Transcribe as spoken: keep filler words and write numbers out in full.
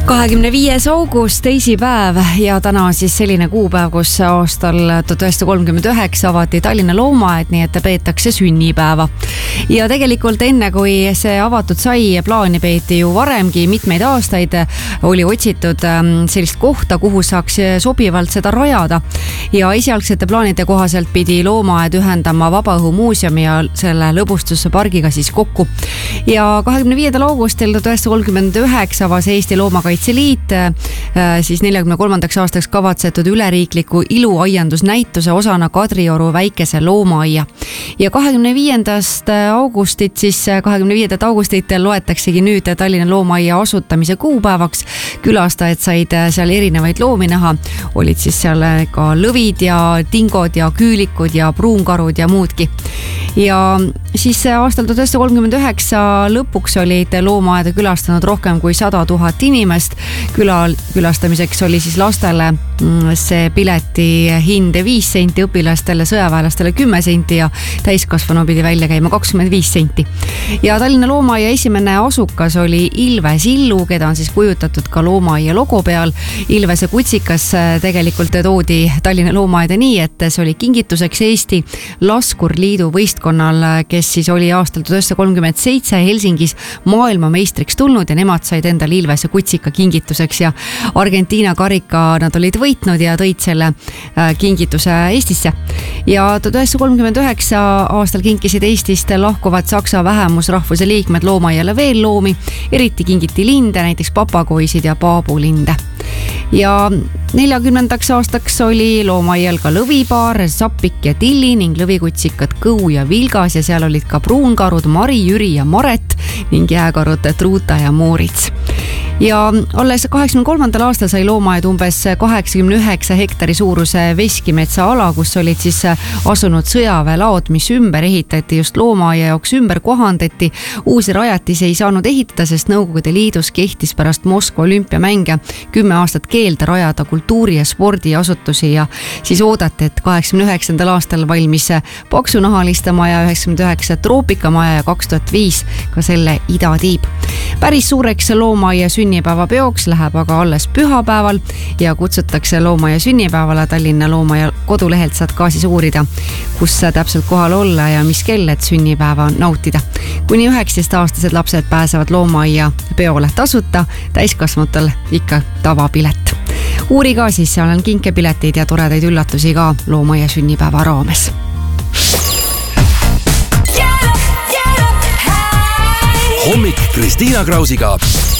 kahekümne viies august, teisipäev ja täna on siis selline kuupäev, kus aastal tuhat üheksasada kolmkümmend üheksa avati Tallinna loomaaed, nii et peetakse sünnipäeva. Ja tegelikult enne, kui see avatud sai, plaani peeti ju varemgi mitmeid aastaid, oli otsitud sellist kohta, kuhu saaks sobivalt seda rajada. Ja esialgsete plaanide kohaselt pidi loomaaed ühendama Vabaõhumuuseumi ja selle lõbustuspargiga siis kokku. Ja kahekümne viiendal augustil tuhat üheksasada kolmkümmend üheksa avas Eesti Loomakaitseliit siis neljakümne kolmandaks aastaks kavatsetud üleriikliku iluaiandusnäituse osana Kadrioru väikese loomaaia. Ja kahekümne viiendast augustit, siis kahekümne viiendat augustit loetaksegi nüüd Tallinna loomaaia asutamise kuupäevaks. Külastajad said seal erinevaid loomi näha. Olid siis seal ka lõvid ja tingod ja küülikud ja pruunkarud ja muudki. Ja siis aastal tuhat üheksasada kolmkümmend üheksa lõpuks olid loomaaeda külastanud rohkem kui sada tuhat inimest. Küla, külastamiseks oli siis lastele see pileti hind viis senti, õpilastele, sõjaväelastele kümme senti ja täiskasvanu pidi välja käima kakskümmend viis senti. Ja Tallinna loomaaia esimene asukas oli Ilves Illu, keda on siis kujutatud ka loomaaia logo peal. Ilvese kutsikas tegelikult toodi Tallinna loomaaeda nii, et see oli kingituseks Eesti Laskurliidu võistkonnal, kes siis oli aastal tuhat üheksasada kolmkümmend seitse Helsingis maailmameistriks tulnud ja nemad said endale Ilvese kutsika kingituseks ja Argentiina karika nad olid võitnud ja tõid selle kingituse Eestisse. Ja tuhat üheksasada kolmkümmend üheksa aastal kinkisid Eestist lahkuvad Saksa vähemusrahvuse liikmed loomaiale veel loomi, eriti kingiti linde, näiteks papagoisid ja paabulinde. Ja neljakümnendaks aastaks oli loomaial ka lõvipaar, Sapik ja Tilli ning lõvikutsikad Kõu ja Vilgas ja seal olid ka pruunkarud Mari, Jüri ja Maret ning jääkarud Truuta ja Moorits. Ja alles kaheksakümne kolmandal aastal sai loomaaed umbes kaheksakümne üheksa hektari suuruse veskimetsa ala, kus olid siis asunud sõjaväelaod, mis ümber ehitati just loomaaia jaoks ümber kohandati. Uusi rajatisi ei saanud ehitada, sest Nõukogude Liidus kehtis pärast Moskva olümpiamänge kümme aastat keelde rajada kultuuri- ja spordiasutusi ja siis oodati, et kaheksakümne üheksandal aastal valmis Paksunahaliste maja, üheksakümmend üheksa Troopikamaja ja kaks tuhat viis ka selle idatiib. Päris suureks loomaaia sünnipäeva peoks läheb aga alles pühapäeval ja kutsutakse loomaaia sünnipäevale. Tallinna loomaaia kodulehelt saad ka siis uurida, kus täpselt kohal olla ja mis kell, et sünnipäeva nautida. Kuni üheksateist-aastased lapsed pääsevad loomaaia peole tasuta, täiskasvanutel ikka tavapilet. Uuri ka siis, seal on kinkepileteid ja toredaid üllatusi ka loomaaia sünnipäeva raames. Hommik Kristiina Krausiga.